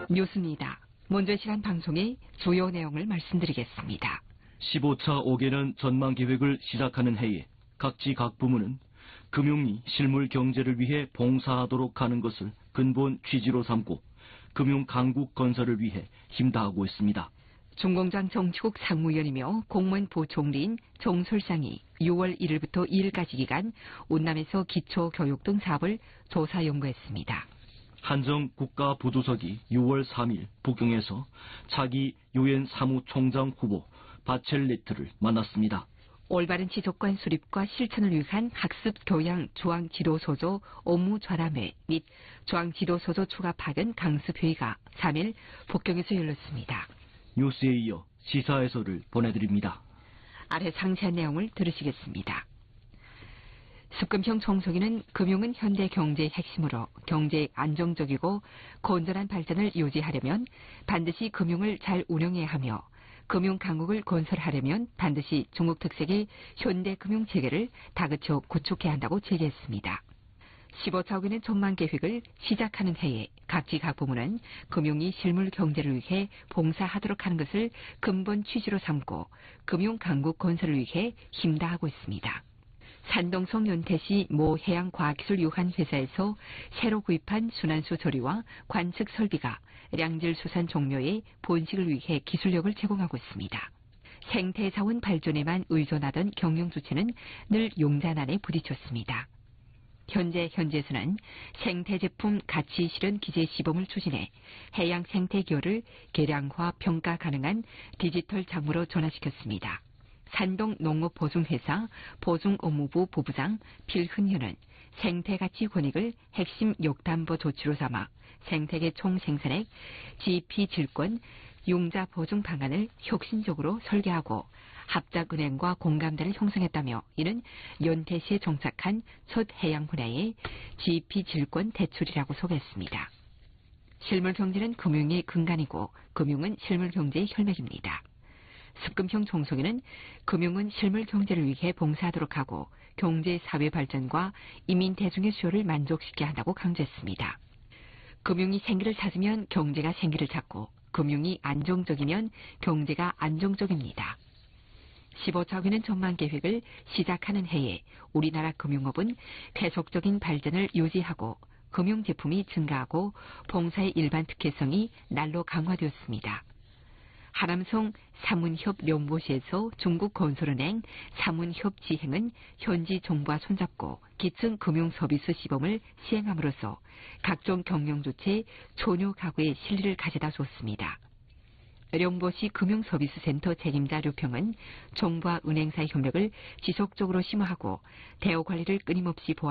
뉴스입니다. 먼저 시간 방송의 주요 내용을 말씀드리겠습니다. 15차 5개년 전망계획을 시작하는 해에 각지 각 부문은 금융이 실물 경제를 위해 봉사하도록 하는 것을 근본 취지로 삼고 금융 강국 건설을 위해 힘다하고 있습니다. 중공장 정치국 상무위원이며 공무원 부총리인 정솔상이 6월 1일부터 2일까지 기간 운남에서 기초교육 등 사업을 조사 연구했습니다. 한정 국가부두석이 6월 3일 북경에서 차기 유엔 사무총장 후보 바첼레트를 만났습니다. 올바른 지속관 수립과 실천을 위한 학습 교양 중앙지도소조 업무 전람회 및 중앙지도소조 추가 파견 강습회의가 3일 북경에서 열렸습니다. 뉴스에 이어 시사 해설을 보내드립니다. 아래 상세한 내용을 들으시겠습니다. 습금형 총석이는 금융은 현대 경제의 핵심으로 경제의 안정적이고 건전한 발전을 유지하려면 반드시 금융을 잘 운영해야 하며 금융 강국을 건설하려면 반드시 중국 특색의 현대 금융 체계를 다그쳐 구축해야 한다고 제기했습니다. 15차 5개년 전망 계획을 시작하는 해에 각지 각 부문은 금융이 실물 경제를 위해 봉사하도록 하는 것을 근본 취지로 삼고 금융 강국 건설을 위해 힘다하고 있습니다. 산동성 연태시 모 해양과학기술유한회사에서 새로 구입한 순환수 조리와 관측 설비가 량질수산 종묘의 본식을 위해 기술력을 제공하고 있습니다. 생태자원 발전에만 의존하던 경영 주체는 늘 용자난에 부딪혔습니다. 현재에서는 생태제품 가치 실현 기재 시범을 추진해 해양 생태 기여를 계량화 평가 가능한 디지털 장부로 전환시켰습니다. 산동농업보증회사 보증업무부 부부장 필흔현은 생태가치 권익을 핵심 역담보 조치로 삼아 생태계 총생산액 GP 질권 융자 보증 방안을 혁신적으로 설계하고 합작은행과 공감대를 형성했다며 이는 연태시에 정착한 첫 해양 분야의 GP 질권 대출이라고 소개했습니다. 실물 경제는 금융의 근간이고 금융은 실물 경제의 혈맥입니다. 습금형 총석에는 금융은 실물 경제를 위해 봉사하도록 하고 경제 사회 발전과 이민 대중의 수요를 만족시켜야 한다고 강조했습니다. 금융이 생기를 찾으면 경제가 생기를 찾고 금융이 안정적이면 경제가 안정적입니다. 15차 5개년 전망 계획을 시작하는 해에 우리나라 금융업은 계속적인 발전을 유지하고 금융 제품이 증가하고 봉사의 일반 특혜성이 날로 강화되었습니다. 하남성 사문협 연보시에서 중국건설은행 사문협 지행은 현지 정부와 손잡고 기층 금융서비스 시범을 시행함으로써 각종 경영조치에 초뇨 가구의 실리를 가져다 줬습니다. 령보시 금융서비스센터 책임자 류평은 정부와 은행사의 협력을 지속적으로 심화하고 대여 관리를 끊임없이